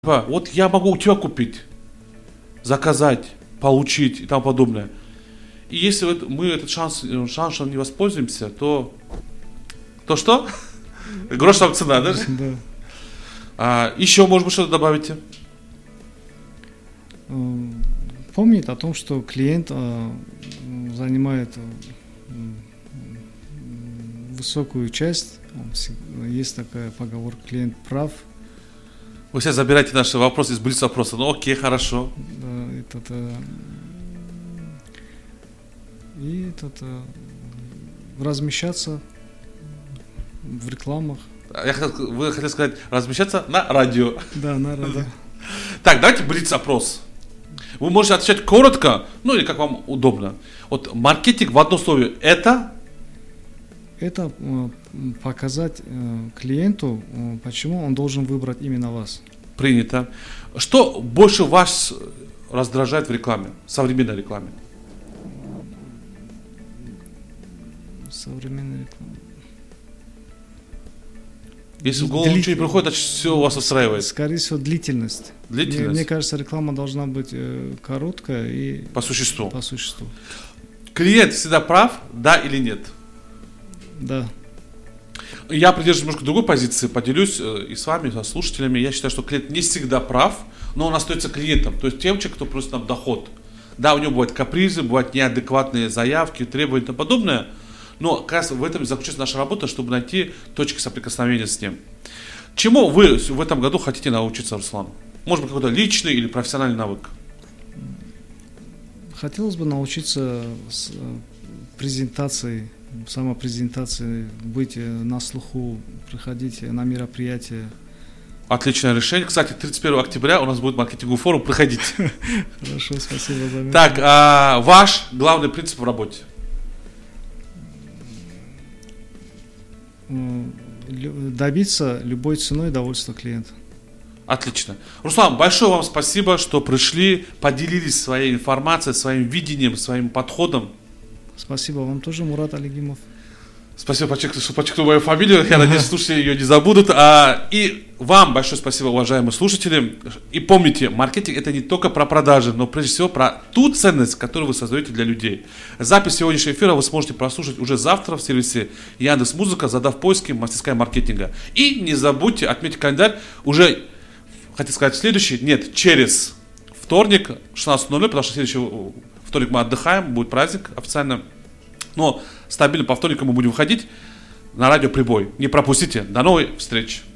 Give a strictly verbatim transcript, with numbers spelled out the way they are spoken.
Вот я могу у тебя купить, заказать, получить и тому подобное. И если вот мы этот шанс, шансом не воспользуемся, то, то что? Грош там цена, да? Да. А, еще, может быть, что-то добавите? Помнит о том, что клиент а, занимает а, высокую часть. Есть такая поговорка: клиент прав. Вы сейчас забираете наши вопросы из блиц-опроса. Ну окей, хорошо. Да, это, это, и это, это, размещаться в рекламах. Я хотел, вы хотели сказать, размещаться на радио. Да, на радио. Так, давайте блиц-опрос. Вы можете отвечать коротко, ну или как вам удобно. Вот маркетинг в одном слове – это? Это показать клиенту, почему он должен выбрать именно вас. Принято. Что больше вас раздражает в рекламе, в современной рекламе? Современная реклама. Если в голову Дли... ничего не приходит, значит все у вас устраивает. Скорее всего, длительность. Длительность. Мне, мне кажется, реклама должна быть э, короткая и по существу. По существу. Клиент всегда прав, да или нет? Да. Я придерживаюсь немножко другой позиции, поделюсь э, и с вами, и со слушателями. Я считаю, что клиент не всегда прав, но он остается клиентом, то есть тем человеком, кто просит нам доход. Да, у него бывают капризы, бывают неадекватные заявки, требования и тому подобное, но как раз в этом заключается наша работа, чтобы найти точки соприкосновения с ним. Чему вы в этом году хотите научиться, Руслан? Может быть, какой-то личный или профессиональный навык? Хотелось бы научиться с презентацией, самопрезентации, быть на слуху, приходить на мероприятия. Отличное решение. Кстати, тридцать первого октября у нас будет маркетинговый форум, приходите. Хорошо, спасибо за это. Так, а ваш главный принцип в работе? Добиться любой ценой довольства клиента. Отлично. Руслан, большое вам спасибо, что пришли, поделились своей информацией, своим видением, своим подходом. Спасибо вам тоже, Мурат Алигимов. Спасибо, что подчеркнул мою фамилию. Я надеюсь, слушатели ее не забудут. А, и вам большое спасибо, уважаемые слушатели. И помните, маркетинг – это не только про продажи, но прежде всего про ту ценность, которую вы создаете для людей. Запись сегодняшнего эфира вы сможете прослушать уже завтра в сервисе Яндекс.Музыка, задав поиски «Мастерская маркетинга». И не забудьте отметить календарь уже, хотите сказать, следующий, нет, через вторник, шестнадцать ноль ноль, потому что следующий вторник мы отдыхаем, будет праздник официально. Но стабильно по вторникам мы будем выходить на радио «Прибой». Не пропустите. До новых встреч.